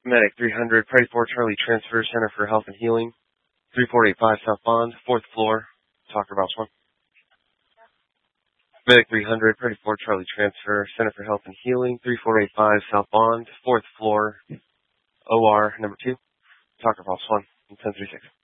Medic 300, Prairie 4 Charlie Transfer, Center for Health and Healing. 3485 South Bond, 4th floor, Talker Box 1. Medic 300, Prairie 4 Charlie Transfer, Center for Health and Healing. 3485 South Bond, 4th floor, OR number 2, Talker Box 1, 1036.